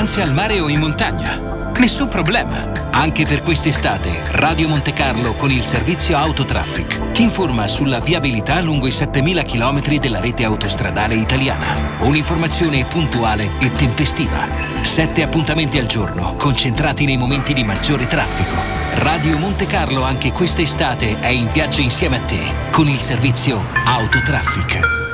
vacanze al mare o in montagna? Nessun problema. Anche per quest'estate, Radio Monte Carlo con il servizio Autotraffic ti informa sulla viabilità lungo i 7.000 km della rete autostradale italiana. Un'informazione puntuale e tempestiva. 7 appuntamenti al giorno, concentrati nei momenti di maggiore traffico. Radio Monte Carlo anche quest'estate è in viaggio insieme a te con il servizio Autotraffic.